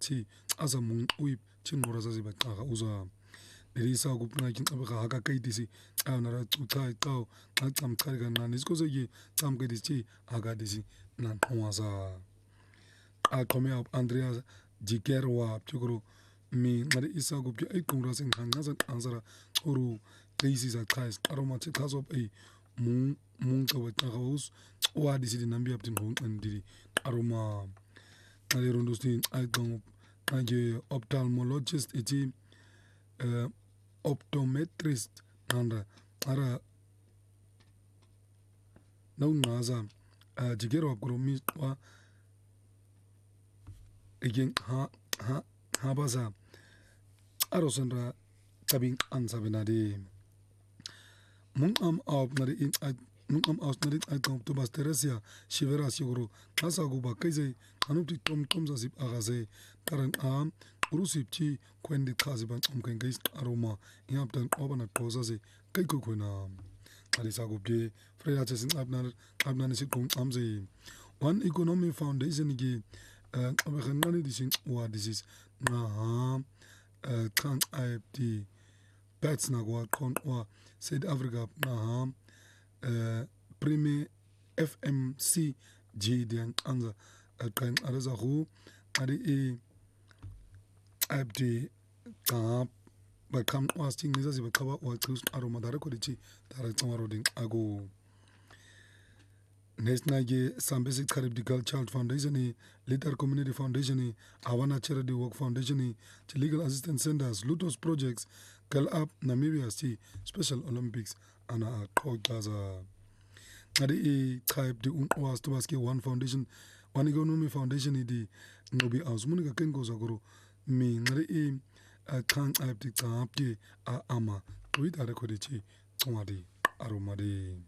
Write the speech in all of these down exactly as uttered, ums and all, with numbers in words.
ti azamung uip chinqura zaziba qaqa uza Lisa kupnaki abra haka kaitisi anara tutai tau atam karga nan iskoze ki tam kedisi aga disi nan huaza a come up Andrea Jigerwa pchukuru mi ngari isa gupya ai kungra sing hanga ansara uru leisi za kais aroma te kasop ai mung mung tawa tagaus wa disi dinambi aptin hong andiri aroma ngari rundusti ai kong nage ophthalmologist iti uh, optometrist nanda ara nau naza uh, Jigerwa kuro mi wa again ha ha ha baza arosandra tabing ansa benade mung am ab nari in mung am aus nari ai tom to basteresia shivera siguro kasa go ba kaise anuti tom tom za sip agaze karan am urusipchi kwendi kaziban om kan gais aroma inap tan obana toza se kai ko kona ali sago bie freda chesin abnar abnar sit kom amze one economy foundation gi aber genani disin wa disis na ha kan I die pets na go kon wa South Africa na ha prime F M C G den anza kan araza hu ari e abdi ka ba kam was ting nisa ziba kaba wa tus aroma dare ko dichi dare tomorrow ding ago Nesnage Sambesic Carib Girl Child Foundation, Later Community Foundation, Awana Charity Work Foundation, Legal Assistance Centers, Lutos Projects, Girl Up, Namibia C, Special Olympics, and a Kog Gaza. Adi type the Unwas Tobaski One Foundation, One Economy Foundation, the Nobi Ausmunica Kengo Zagoro, me, Nari a Tank Iptic Tapti, a Ama, Tweet Arakodici, Tomadi, Aromadi.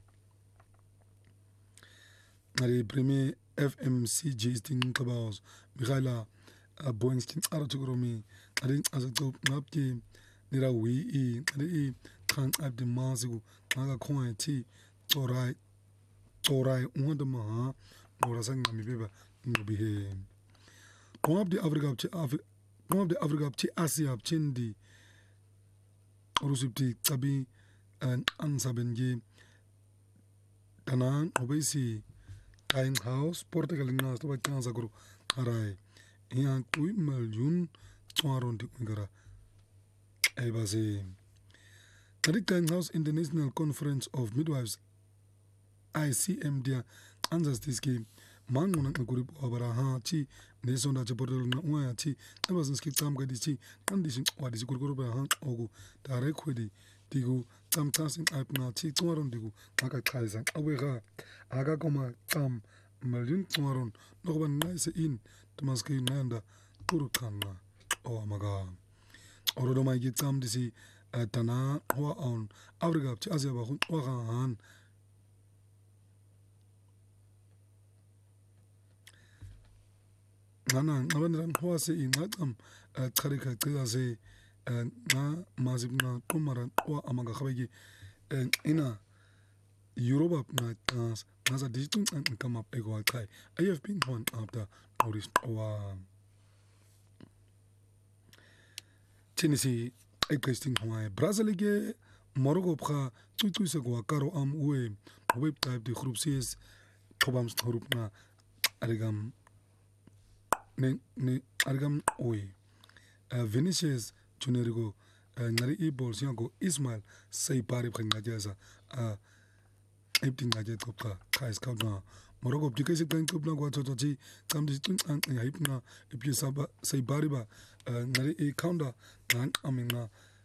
Ari premier F M C G sting kabaos Mikhaila Boeing sting aratugromi ari azatop ngapti nira wi i ari kan abdi mazigu naga khoi ti torai torai unda ma ora sang mi beba ngobi he kon abdi Afrika ti Afrika kon abdi Afrika ti Asia chindi rusipti tabi an ansabengi kanan obesi Kain house, Portugal nas to ba kansa guru harai yan two million twaron di ngara ay base Tadi Kain House International Conference of Midwives I C M dia ansas diski mangun na group abara ha chi ne sonda che Portugal na wa chi tabas ski tam ga di chi condition wa di guru ba ha ogu tare khodi digu tam tasin app na chi twaron digu maka kaisan awega aga koma tam million twaron no ban nice in tamaski nanda turkana o maga orodo mai gi tam disi tana wa on Afrika chi Asia ba hun wa han nana nabanran ho se in atam tarika tira se na mazibna tumaran wa amaga khabegi ina Europa na tas nasa digital and come up ego kai I have been one after notice wa Tennessee ai questing Hawaii Brazil ge Morocco bra tutu se go karo am we web type de group cs probams group na arigam ne ne arigam we Vinicius Junior ngari e ball singo Ismail say pare bringa jaza a ipting aje topka kai scout na Morocco dike se kan topna go to to kam di tun an hipna ipi saba say pare ba ngari e counter nan amina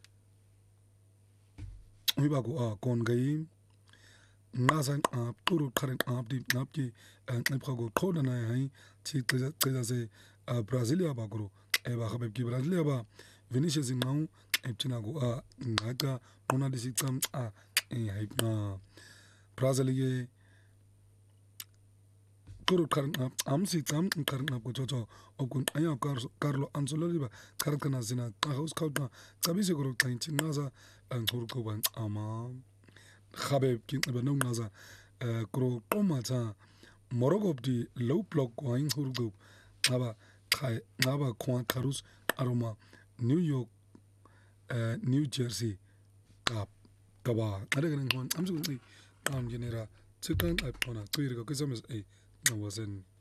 mi ba go a kon gai nasan a turu karen up di napki an iprago koda na hai chi teza se Brasilia ba gro e ba khabeb ki Brasilia ba Vinicius now eptina go a ngaka mona disi tam a e hypna Brazil ye turu karen up am si tam karen up go to okun aya Carlo Ancelotti ba karakana zina house kautna tabise gro tain naza an turko ban ama khabeb ki ba no naza kro komata Morocco di low block going hurgo aba Chai Naba Kwan Karus Aroma New York uh, New Jersey Kap Kaba Adagan Kwan I'm so um genera Chicken Ipona Twitter because I'm a was in